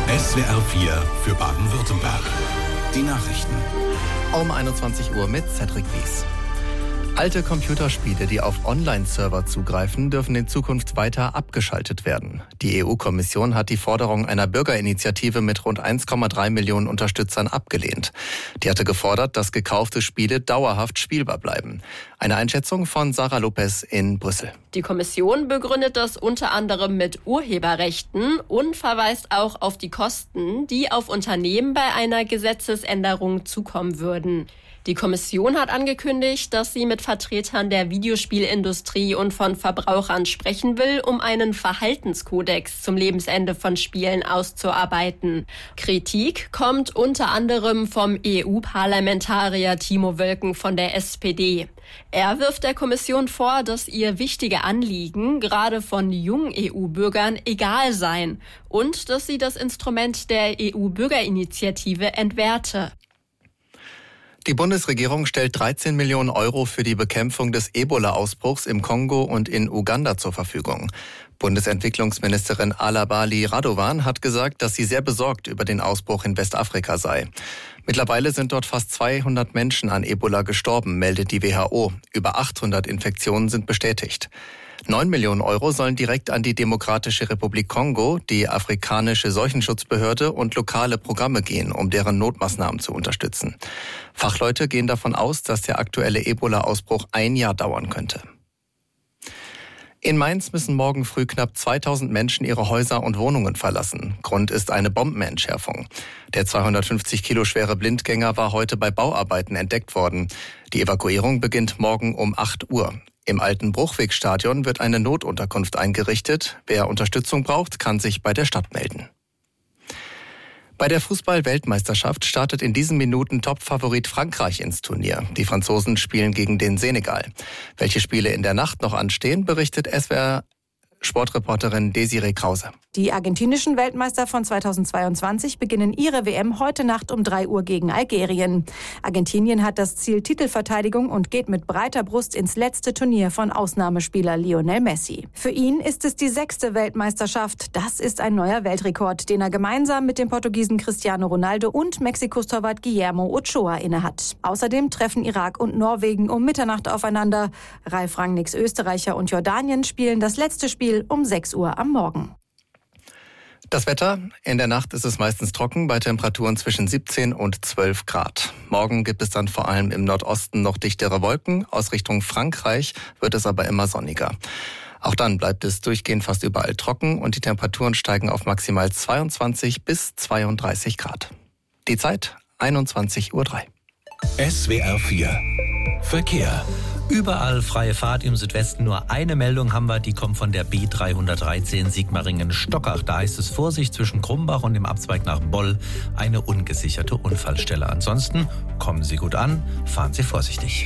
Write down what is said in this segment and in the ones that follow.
SWR 4 für Baden-Württemberg. Die Nachrichten. Um 21 Uhr mit Cedric Wies. Alte Computerspiele, die auf Online-Server zugreifen, dürfen in Zukunft weiter abgeschaltet werden. Die EU-Kommission hat die Forderung einer Bürgerinitiative mit rund 1,3 Millionen Unterstützern abgelehnt. Die hatte gefordert, dass gekaufte Spiele dauerhaft spielbar bleiben. Eine Einschätzung von Sarah Lopez in Brüssel. Die Kommission begründet das unter anderem mit Urheberrechten und verweist auch auf die Kosten, die auf Unternehmen bei einer Gesetzesänderung zukommen würden. Die Kommission hat angekündigt, dass sie mit Vertretern der Videospielindustrie und von Verbrauchern sprechen will, um einen Verhaltenskodex zum Lebensende von Spielen auszuarbeiten. Kritik kommt unter anderem vom EU-Parlamentarier Timo Wölken von der SPD. Er wirft der Kommission vor, dass ihr wichtige Anliegen gerade von jungen EU-Bürgern egal seien und dass sie das Instrument der EU-Bürgerinitiative entwerte. Die Bundesregierung stellt 13 Millionen Euro für die Bekämpfung des Ebola-Ausbruchs im Kongo und in Uganda zur Verfügung. Bundesentwicklungsministerin Alabali Radovan hat gesagt, dass sie sehr besorgt über den Ausbruch in Westafrika sei. Mittlerweile sind dort fast 200 Menschen an Ebola gestorben, meldet die WHO. Über 800 Infektionen sind bestätigt. 9 Millionen Euro sollen direkt an die Demokratische Republik Kongo, die afrikanische Seuchenschutzbehörde und lokale Programme gehen, um deren Notmaßnahmen zu unterstützen. Fachleute gehen davon aus, dass der aktuelle Ebola-Ausbruch ein Jahr dauern könnte. In Mainz müssen morgen früh knapp 2000 Menschen ihre Häuser und Wohnungen verlassen. Grund ist eine Bombenentschärfung. Der 250 Kilo schwere Blindgänger war heute bei Bauarbeiten entdeckt worden. Die Evakuierung beginnt morgen um 8 Uhr. Im alten Bruchwegstadion wird eine Notunterkunft eingerichtet. Wer Unterstützung braucht, kann sich bei der Stadt melden. Bei der Fußball-Weltmeisterschaft startet in diesen Minuten Top-Favorit Frankreich ins Turnier. Die Franzosen spielen gegen den Senegal. Welche Spiele in der Nacht noch anstehen, berichtet SWR-Sportreporterin Desiree Krause. Die argentinischen Weltmeister von 2022 beginnen ihre WM heute Nacht um 3 Uhr gegen Algerien. Argentinien hat das Ziel Titelverteidigung und geht mit breiter Brust ins letzte Turnier von Ausnahmespieler Lionel Messi. Für ihn ist es die 6. Weltmeisterschaft. Das ist ein neuer Weltrekord, den er gemeinsam mit dem Portugiesen Cristiano Ronaldo und Mexikos Torwart Guillermo Ochoa innehat. Außerdem treffen Irak und Norwegen um Mitternacht aufeinander. Ralf Rangnicks Österreicher und Jordanien spielen das letzte Spiel um 6 Uhr am Morgen. Das Wetter: In der Nacht ist es meistens trocken bei Temperaturen zwischen 17 und 12 Grad. Morgen gibt es dann vor allem im Nordosten noch dichtere Wolken. Aus Richtung Frankreich wird es aber immer sonniger. Auch dann bleibt es durchgehend fast überall trocken und die Temperaturen steigen auf maximal 22 bis 32 Grad. Die Zeit 21:03 Uhr. SWR 4 Verkehr. Überall freie Fahrt, im Südwesten nur eine Meldung haben wir, die kommt von der B313 Sigmaringen-Stockach. Da heißt es Vorsicht zwischen Krumbach und dem Abzweig nach Boll, eine ungesicherte Unfallstelle. Ansonsten kommen Sie gut an, fahren Sie vorsichtig.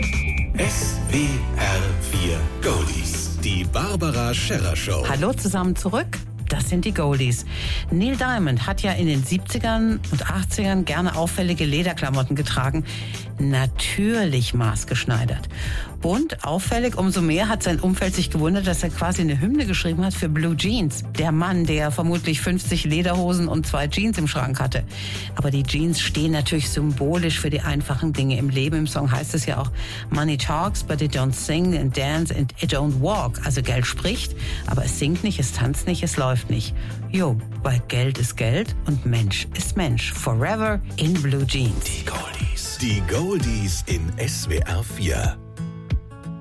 SWR 4 Goldies, die Barbara Scherrer Show. Hallo zusammen zurück. Das sind die Goldies. Neil Diamond hat ja in den 70ern und 80ern gerne auffällige Lederklamotten getragen. Natürlich maßgeschneidert. Und auffällig umso mehr hat sein Umfeld sich gewundert, dass er quasi eine Hymne geschrieben hat für Blue Jeans. Der Mann, der vermutlich 50 Lederhosen und 2 Jeans im Schrank hatte. Aber die Jeans stehen natürlich symbolisch für die einfachen Dinge im Leben. Im Song heißt es ja auch, Money talks, but it don't sing and dance and it don't walk. Also Geld spricht, aber es singt nicht, es tanzt nicht, es läuft nicht. Jo, weil Geld ist Geld und Mensch ist Mensch. Forever in Blue Jeans. Die Goldies. Die Goldies in SWR 4.